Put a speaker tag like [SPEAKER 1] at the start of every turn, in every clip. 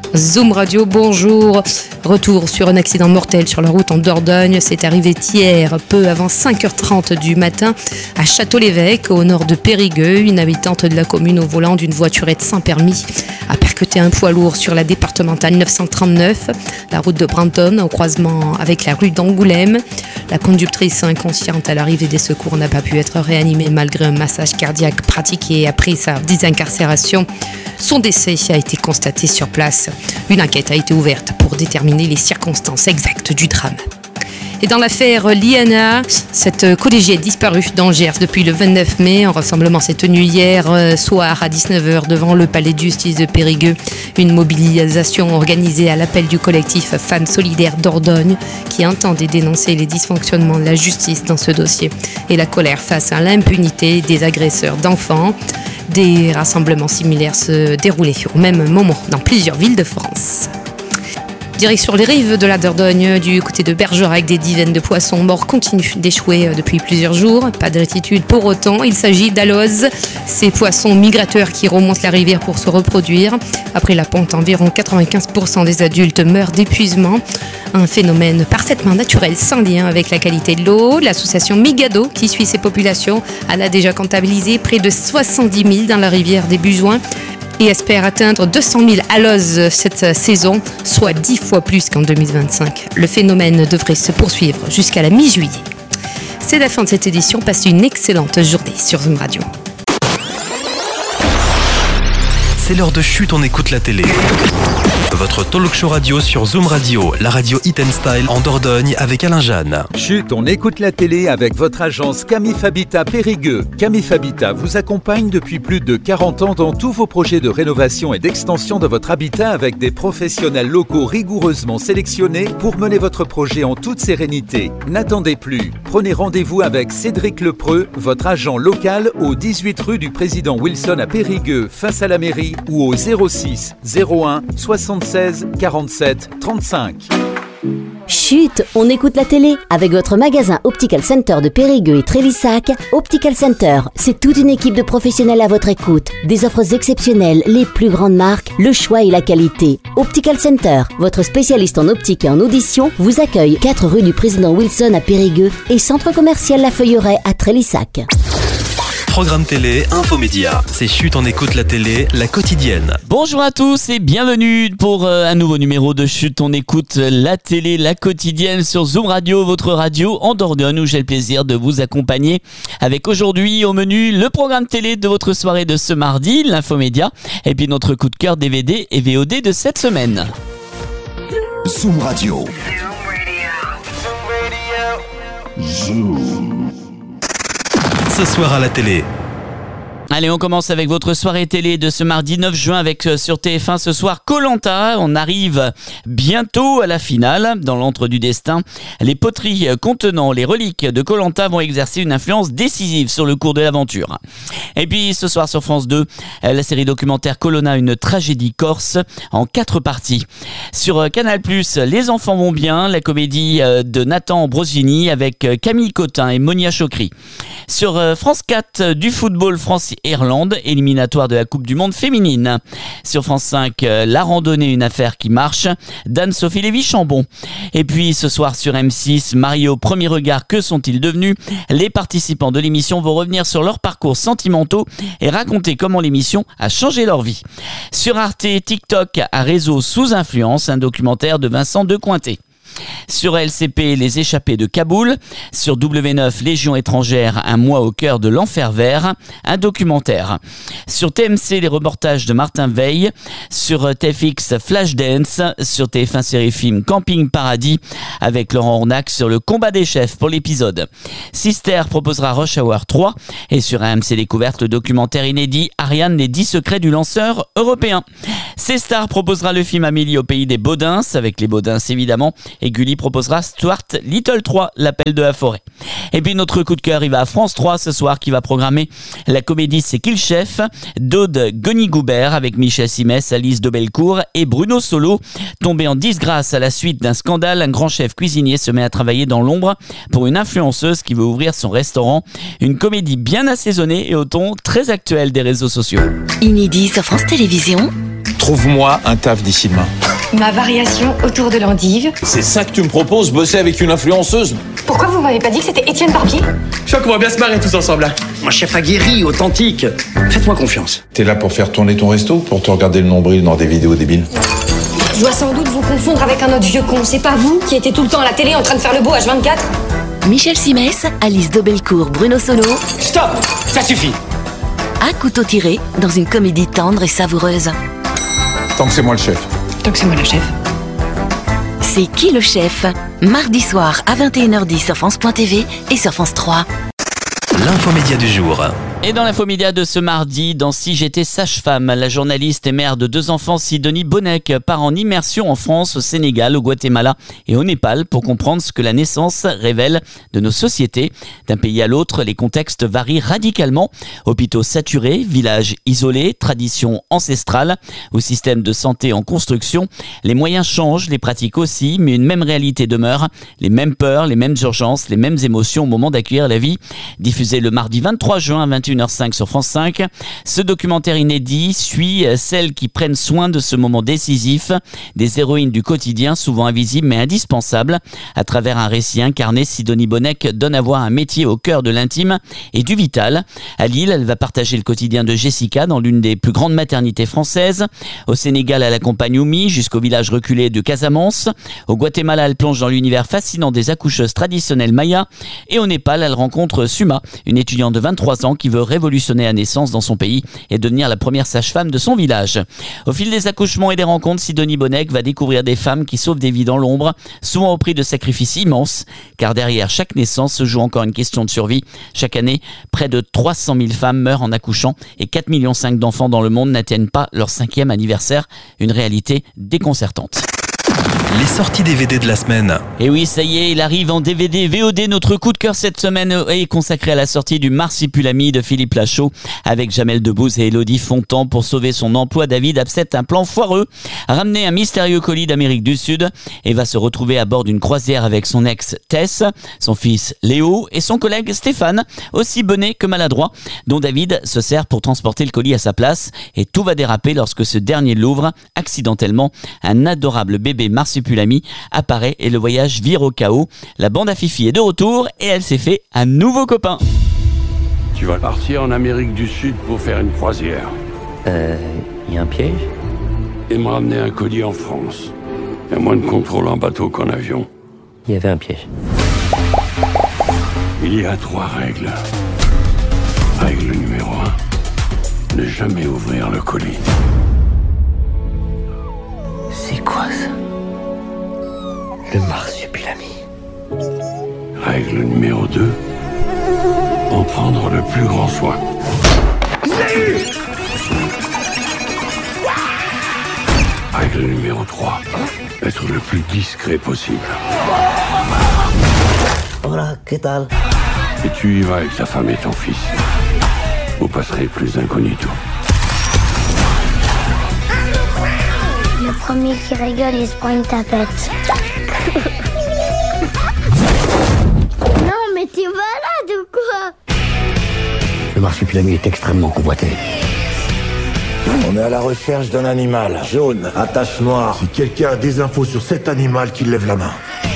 [SPEAKER 1] Zoom Radio, bonjour. Retour sur un accident mortel sur la route en Dordogne. C'est arrivé hier, peu avant 5h30 du matin, à Château-l'Évêque, au nord de Périgueux. Une habitante de la commune au volant d'une voiturette sans permis a percuté un poids lourd sur la départementale 939, la route de Brandon, au croisement avec la rue d'Angoulême. La conductrice inconsciente à l'arrivée des secours n'a pas pu être réanimée malgré un massage cardiaque pratiqué après sa désincarcération. Son décès a été constaté sur place. Une enquête a été ouverte pour déterminer les circonstances exactes du drame. Et dans l'affaire Liana, cette collégienne disparue d'Angers depuis le 29 mai, un rassemblement s'est tenu hier soir à 19h devant le palais de justice de Périgueux. Une mobilisation organisée à l'appel du collectif Femmes Solidaires Dordogne qui entendait dénoncer les dysfonctionnements de la justice dans ce dossier et la colère face à l'impunité des agresseurs d'enfants. Des rassemblements similaires se déroulaient au même moment dans plusieurs villes de France. Direction les rives de la Dordogne, du côté de Bergerac, des dizaines de poissons morts continuent d'échouer depuis plusieurs jours. Pas d'inquiétude pour autant, il s'agit d'aloses, ces poissons migrateurs qui remontent la rivière pour se reproduire. Après la ponte, environ 95% des adultes meurent d'épuisement. Un phénomène parfaitement naturel, sans lien avec la qualité de l'eau. L'association Migado, qui suit ces populations, en a déjà comptabilisé près de 70 000 dans la rivière des Buzoins et espère atteindre 200 000 aloses cette saison, soit 10 fois plus qu'en 2025. Le phénomène devrait se poursuivre jusqu'à la mi-juillet. C'est la fin de cette édition. Passez une excellente journée sur Zoom Radio.
[SPEAKER 2] C'est l'heure de Chut, on écoute la télé. Votre talk show radio sur Zoom Radio, la radio Hit and Style en Dordogne avec Alain Jeanne.
[SPEAKER 3] Chut, on écoute la télé avec votre agence Camif Habitat Périgueux. Camif Habitat vous accompagne depuis plus de 40 ans dans tous vos projets de rénovation et d'extension de votre habitat avec des professionnels locaux rigoureusement sélectionnés pour mener votre projet en toute sérénité. N'attendez plus. Prenez rendez-vous avec Cédric Lepreux, votre agent local au 18 rue du Président Wilson à Périgueux, face à la mairie, ou au 06 01 76 47 35.
[SPEAKER 4] Chut, on écoute la télé avec votre magasin Optical Center de Périgueux et Trélissac. Optical Center, c'est toute une équipe de professionnels à votre écoute. Des offres exceptionnelles, les plus grandes marques, le choix et la qualité. Optical Center, votre spécialiste en optique et en audition, vous accueille 4 rue du Président Wilson à Périgueux et centre commercial La Feuilleraie à Trélissac.
[SPEAKER 2] Programme télé, infomédia. C'est Chut, on écoute la télé, la quotidienne.
[SPEAKER 5] Bonjour à tous et bienvenue pour un nouveau numéro de Chut, on écoute la télé, la quotidienne sur Zoom Radio, votre radio en Dordogne où j'ai le plaisir de vous accompagner avec aujourd'hui au menu le programme télé de votre soirée de ce mardi, l'infomédia, et puis notre coup de cœur DVD et VOD de cette semaine.
[SPEAKER 6] Zoom Radio. Zoom.
[SPEAKER 2] Ce soir à la télé.
[SPEAKER 5] Allez, on commence avec votre soirée télé de ce mardi 9 juin avec sur TF1 ce soir Koh-Lanta. On arrive bientôt à la finale. Dans l'antre du destin, les poteries contenant les reliques de Koh-Lanta vont exercer une influence décisive sur le cours de l'aventure. Et puis ce soir sur France 2, la série documentaire Colonna, une tragédie corse en 4 parties. Sur Canal+, Les enfants vont bien, la comédie de Nathan Brosini avec Camille Cotin et Monia Chokri. Sur France 4, du football France-Irlande, éliminatoire de la Coupe du Monde féminine. Sur France 5, la randonnée, une affaire qui marche, d'Anne-Sophie Lévy-Chambon. Et puis ce soir sur M6, Mario, premier regard, que sont-ils devenus? Les participants de l'émission vont revenir sur leur parcours sentimentaux et raconter comment l'émission a changé leur vie. Sur Arte, TikTok à réseau sous influence, un documentaire de Vincent Decointé. Sur LCP, les échappés de Kaboul. Sur W9, Légion étrangère, un mois au cœur de l'enfer vert, un documentaire. Sur TMC, les reportages de Martin Veil. Sur TFX, Flashdance. Sur TF1 série film Camping Paradis avec Laurent Ornac sur le combat des chefs pour l'épisode. Sister proposera Rush Hour 3 et sur AMC Découverte, le documentaire inédit Ariane, les 10 secrets du lanceur européen. C-Star proposera le film Amélie au pays des Baudins avec les Baudins évidemment. Et Gulli proposera Stuart Little 3, l'appel de la forêt. Et puis notre coup de cœur, il va à France 3 ce soir qui va programmer la comédie C'est qui le chef d'Aude Goni-Goubert avec Michel Simès, Alice de Bellecour et Bruno Solo. Tombé en disgrâce à la suite d'un scandale, un grand chef cuisinier se met à travailler dans l'ombre pour une influenceuse qui veut ouvrir son restaurant. Une comédie bien assaisonnée et au ton très actuel des réseaux sociaux.
[SPEAKER 7] Inédit sur France Télévisions.
[SPEAKER 8] Trouve-moi un taf d'ici demain.
[SPEAKER 7] Ma variation autour de l'endive.
[SPEAKER 8] C'est ça que tu me proposes, bosser avec une influenceuse?
[SPEAKER 7] Pourquoi vous m'avez pas dit que c'était Étienne Barbier?
[SPEAKER 9] Je crois qu'on va bien se marrer tous ensemble là.
[SPEAKER 10] Un chef aguerri, authentique. Faites-moi confiance.
[SPEAKER 11] T'es là pour faire tourner ton resto ou pour te regarder le nombril dans des vidéos débiles?
[SPEAKER 7] Je dois sans doute vous confondre avec un autre vieux con. C'est pas vous qui étiez tout le temps à la télé en train de faire le beau H24?
[SPEAKER 4] Michel Simès, Alice Dobelcourt, Bruno Solo.
[SPEAKER 10] Stop! Ça suffit!
[SPEAKER 4] À couteau tiré dans une comédie tendre et savoureuse.
[SPEAKER 11] Tant que c'est moi le chef.
[SPEAKER 7] Donc c'est moi le chef.
[SPEAKER 4] C'est Qui le chef? Mardi soir à 21h10 sur France.tv et sur France 3.
[SPEAKER 2] L'infomédia du jour.
[SPEAKER 5] Et dans l'infomédia de ce mardi, dans Si j'étais sage-femme, la journaliste et mère de 2 enfants Sidonie Bonnec part en immersion en France, au Sénégal, au Guatemala et au Népal pour comprendre ce que la naissance révèle de nos sociétés. D'un pays à l'autre, les contextes varient radicalement. Hôpitaux saturés, villages isolés, traditions ancestrales ou système de santé en construction. Les moyens changent, les pratiques aussi, mais une même réalité demeure. Les mêmes peurs, les mêmes urgences, les mêmes émotions au moment d'accueillir la vie. Diffusé le mardi 23 juin à 21h05 sur France 5. Ce documentaire inédit suit celles qui prennent soin de ce moment décisif, des héroïnes du quotidien, souvent invisibles mais indispensables. À travers un récit incarné, Sidonie Bonnec donne à voir un métier au cœur de l'intime et du vital. À Lille, elle va partager le quotidien de Jessica dans l'une des plus grandes maternités françaises. Au Sénégal, elle accompagne Oumi jusqu'au village reculé de Casamance. Au Guatemala, elle plonge dans l'univers fascinant des accoucheuses traditionnelles mayas. Et au Népal, elle rencontre Suma, une étudiante de 23 ans qui veut révolutionner la naissance dans son pays et devenir la première sage-femme de son village. Au fil des accouchements et des rencontres, Sidonie Bonnec va découvrir des femmes qui sauvent des vies dans l'ombre, souvent au prix de sacrifices immenses, car derrière chaque naissance se joue encore une question de survie. Chaque année, près de 300 000 femmes meurent en accouchant et 4,5 millions d'enfants dans le monde n'atteignent pas leur 5e anniversaire. Une réalité déconcertante.
[SPEAKER 2] Les sorties DVD de la semaine.
[SPEAKER 5] Et oui, ça y est, il arrive en DVD VOD. Notre coup de cœur cette semaine est consacré à la sortie du Marsupilami de Philippe Lachaud. Avec Jamel Debbouze et Élodie Fontan, pour sauver son emploi, David accepte un plan foireux, ramener un mystérieux colis d'Amérique du Sud et va se retrouver à bord d'une croisière avec son ex Tess, son fils Léo et son collègue Stéphane, aussi bonnet que maladroit, dont David se sert pour transporter le colis à sa place. Et tout va déraper lorsque ce dernier l'ouvre accidentellement. Un adorable bébé Marsupilami apparaît et le voyage vire au chaos. La bande à Fifi est de retour et elle s'est fait un nouveau copain.
[SPEAKER 12] Tu vas partir en Amérique du Sud pour faire une croisière.
[SPEAKER 13] Y a un piège?
[SPEAKER 12] Et me ramener un colis en France. Il y a moins de contrôle en bateau qu'en avion.
[SPEAKER 13] Il y avait un piège.
[SPEAKER 12] Il y a 3 règles. Règle numéro 1. Ne jamais ouvrir le colis.
[SPEAKER 13] C'est quoi ça? Le Marsupilami.
[SPEAKER 12] Règle numéro 2. En prendre le plus grand soin. Règle numéro 3. Être le plus discret possible.
[SPEAKER 13] Hola, ¿qué tal?
[SPEAKER 12] Et tu y vas avec ta femme et ton fils. Vous passerez plus incognito.
[SPEAKER 14] Le premier qui rigole, il se prend une tapette. Non, mais t'es malade ou quoi?
[SPEAKER 13] Le Marsupilami est extrêmement convoité.
[SPEAKER 15] On est à la recherche d'un animal jaune, à tache noire. Si quelqu'un a des infos sur cet animal, qu'il lève la main.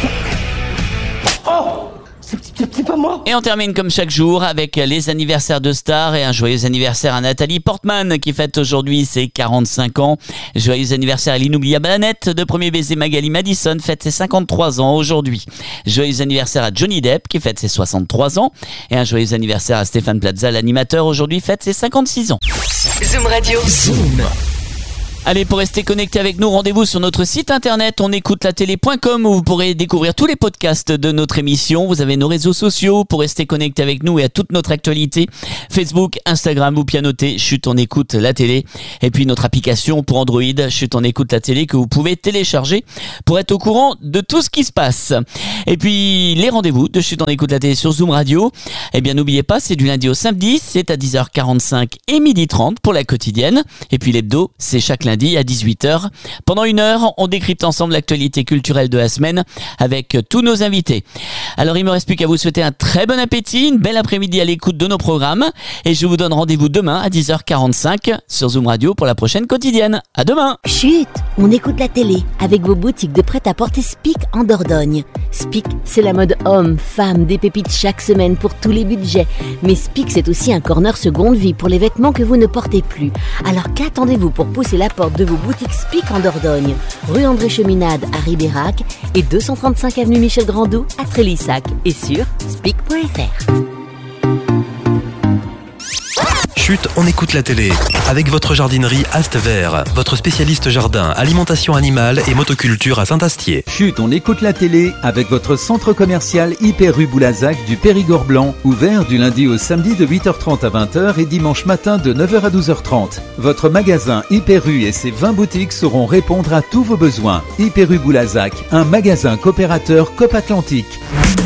[SPEAKER 13] Oh! C'est pas moi.
[SPEAKER 5] Et on termine comme chaque jour avec les anniversaires de stars et un joyeux anniversaire à Nathalie Portman qui fête aujourd'hui ses 45 ans. Joyeux anniversaire à l'inoubliable Annette de Premier Baiser. Magali Madison fête ses 53 ans aujourd'hui. Joyeux anniversaire à Johnny Depp qui fête ses 63 ans. Et un joyeux anniversaire à Stéphane Plaza, l'animateur, aujourd'hui fête ses 56 ans.
[SPEAKER 16] Zoom Radio. Zoom.
[SPEAKER 5] Allez, pour rester connecté avec nous, rendez-vous sur notre site internet onécoutelatélé.com où vous pourrez découvrir tous les podcasts de notre émission. Vous avez nos réseaux sociaux pour rester connecté avec nous et à toute notre actualité. Facebook, Instagram ou pianoter, Chut on écoute la télé. Et puis notre application pour Android, Chut on écoute la télé, que vous pouvez télécharger pour être au courant de tout ce qui se passe. Et puis les rendez-vous de Chut on écoute la télé sur Zoom Radio. Eh bien n'oubliez pas, c'est du lundi au samedi, c'est à 10h45 et 12h30 pour la quotidienne. Et puis l'hebdo, c'est chaque lundi lundi à 18h. Pendant 1 heure, on décrypte ensemble l'actualité culturelle de la semaine avec tous nos invités. Alors il me reste plus qu'à vous souhaiter un très bon appétit, une belle après-midi à l'écoute de nos programmes et je vous donne rendez-vous demain à 10h45 sur Zoom Radio pour la prochaine quotidienne. À demain.
[SPEAKER 4] Chut, on écoute la télé avec vos boutiques de prêt-à-porter Spic en Dordogne. Spic, c'est la mode homme, femme, des pépites chaque semaine pour tous les budgets. Mais Spic, c'est aussi un corner seconde vie pour les vêtements que vous ne portez plus. Alors qu'attendez-vous pour pousser la porte de vos boutiques Spic en Dordogne, rue André Cheminade à Ribérac et 235 avenue Michel Grandot à Trélissac et sur spic.fr.
[SPEAKER 2] Chut, on écoute la télé. Avec votre jardinerie Ast Vert, votre spécialiste jardin, alimentation animale et motoculture à Saint-Astier.
[SPEAKER 3] Chut, on écoute la télé avec votre centre commercial IP rue Boulazac du Périgord Blanc, ouvert du lundi au samedi de 8h30 à 20h et dimanche matin de 9h à 12h30. Votre magasin IP rue et ses 20 boutiques sauront répondre à tous vos besoins. IP rue Boulazac, un magasin coopérateur Coop Atlantique.